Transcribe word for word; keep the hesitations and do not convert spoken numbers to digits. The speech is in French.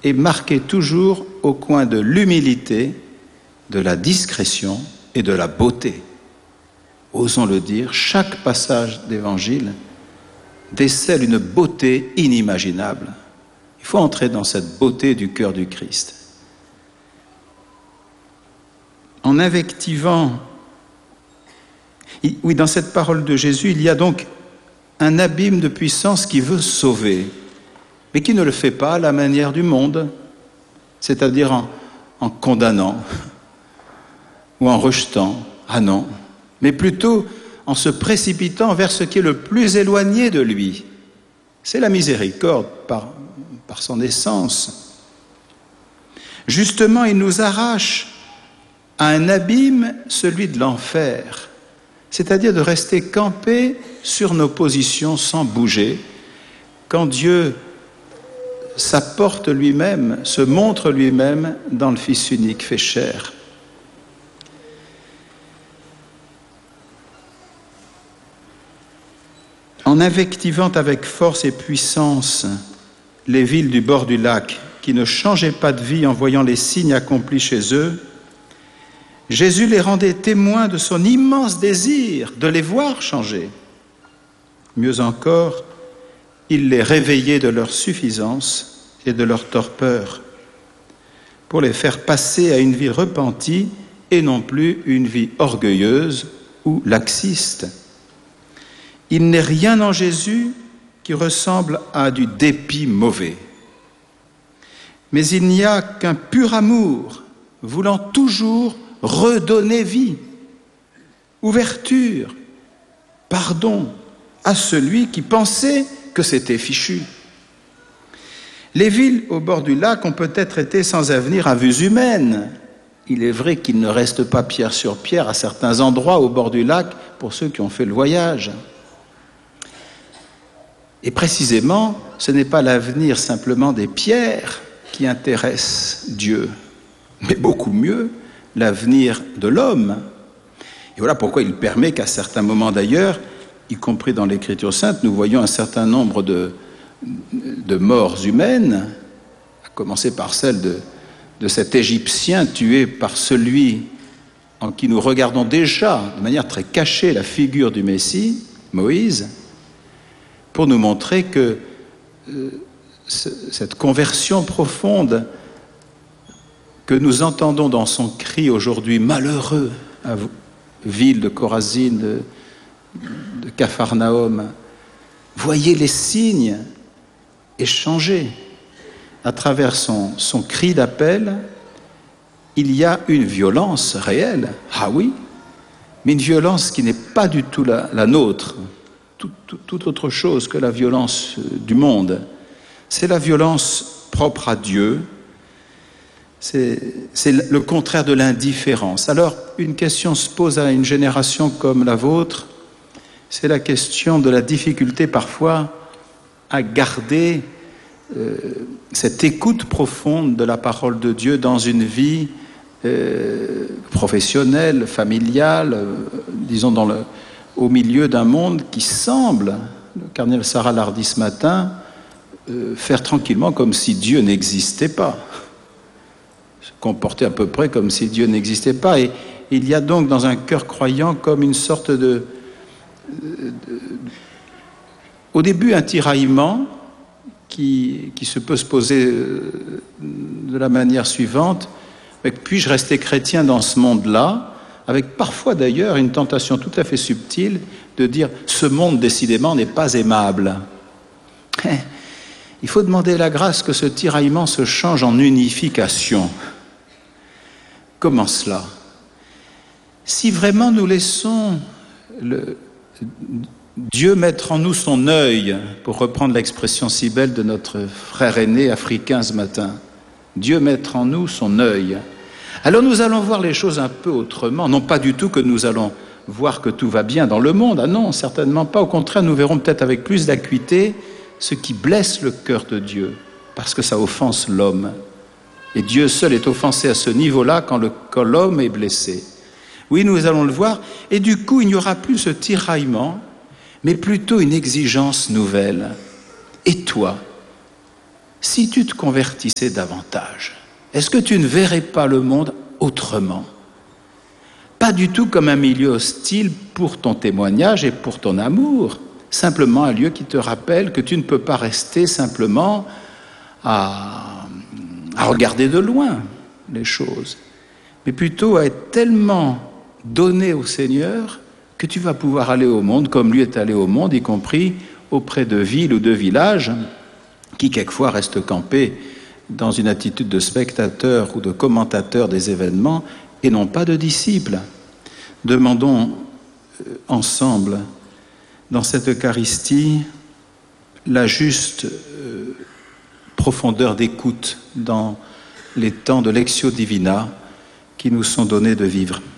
est marqué toujours au coin de l'humilité, de la discrétion et de la beauté. Osons le dire, chaque passage d'évangile décèle une beauté inimaginable. Il faut entrer dans cette beauté du cœur du Christ. En invectivant, oui, dans cette parole de Jésus, il y a donc un abîme de puissance qui veut sauver, mais qui ne le fait pas à la manière du monde, c'est-à-dire en, en condamnant ou en rejetant. Ah non, mais plutôt en se précipitant vers ce qui est le plus éloigné de lui. C'est la miséricorde par, par son essence. Justement, il nous arrache à un abîme, celui de l'enfer, c'est-à-dire de rester campé sur nos positions sans bouger, quand Dieu s'apporte lui-même, se montre lui-même dans le Fils unique fait chair. En invectivant avec force et puissance les villes du bord du lac qui ne changeaient pas de vie en voyant les signes accomplis chez eux, Jésus les rendait témoins de son immense désir de les voir changer. Mieux encore, il les réveillait de leur suffisance et de leur torpeur pour les faire passer à une vie repentie et non plus une vie orgueilleuse ou laxiste. Il n'est rien en Jésus qui ressemble à du dépit mauvais. Mais il n'y a qu'un pur amour voulant toujours redonner vie, ouverture, pardon à celui qui pensait que c'était fichu. Les villes au bord du lac ont peut-être été sans avenir à vue humaine. Il est vrai qu'il ne reste pas pierre sur pierre à certains endroits au bord du lac pour ceux qui ont fait le voyage. Et précisément, ce n'est pas l'avenir simplement des pierres qui intéresse Dieu, mais beaucoup mieux l'avenir de l'homme. Et voilà pourquoi il permet qu'à certains moments d'ailleurs, y compris dans l'Écriture sainte, nous voyons un certain nombre de, de morts humaines, à commencer par celle de, de cet Égyptien tué par celui en qui nous regardons déjà de manière très cachée la figure du Messie, Moïse, pour nous montrer que euh, ce, cette conversion profonde que nous entendons dans son cri aujourd'hui, malheureux, à vous, ville de Chorazine, de, de Capharnaüm, voyez les signes et changez. À travers son, son cri d'appel, il y a une violence réelle, ah oui, mais une violence qui n'est pas du tout la, la nôtre, tout, tout, tout autre chose que la violence du monde. C'est la violence propre à Dieu, c'est, c'est le contraire de l'indifférence. Alors, une question se pose à une génération comme la vôtre, c'est la question de la difficulté parfois à garder euh, cette écoute profonde de la parole de Dieu dans une vie euh, professionnelle, familiale, euh, disons dans le, au milieu d'un monde qui semble, le cardinal Sarah l'a dit ce matin, euh, faire tranquillement comme si Dieu n'existait pas, se comporter à peu près comme si Dieu n'existait pas. Et il y a donc dans un cœur croyant comme une sorte de au début un tiraillement qui, qui se peut se poser de la manière suivante: puis-je rester chrétien dans ce monde-là, avec parfois d'ailleurs une tentation tout à fait subtile de dire ce monde décidément n'est pas aimable. Il faut demander la grâce que ce tiraillement se change en unification. Comment cela? Si vraiment nous laissons le Dieu mettre en nous son œil, pour reprendre l'expression si belle de notre frère aîné africain ce matin, Dieu mettre en nous son œil, alors nous allons voir les choses un peu autrement. Non pas du tout que nous allons voir que tout va bien dans le monde, ah non, certainement pas. Au contraire, nous verrons peut-être avec plus d'acuité ce qui blesse le cœur de Dieu, parce que ça offense l'homme. Et Dieu seul est offensé à ce niveau-là quand, le, quand l'homme est blessé. Oui, nous allons le voir, et du coup, il n'y aura plus ce tiraillement, mais plutôt une exigence nouvelle. Et toi, si tu te convertissais davantage, est-ce que tu ne verrais pas le monde autrement? Pas du tout comme un milieu hostile pour ton témoignage et pour ton amour, simplement un lieu qui te rappelle que tu ne peux pas rester simplement à, à regarder de loin les choses, mais plutôt à être tellement donné au Seigneur que tu vas pouvoir aller au monde comme lui est allé au monde, y compris auprès de villes ou de villages qui quelquefois restent campés dans une attitude de spectateur ou de commentateur des événements et non pas de disciples. Demandons ensemble, dans cette Eucharistie, la juste euh, profondeur d'écoute dans les temps de Lectio Divina qui nous sont donnés de vivre.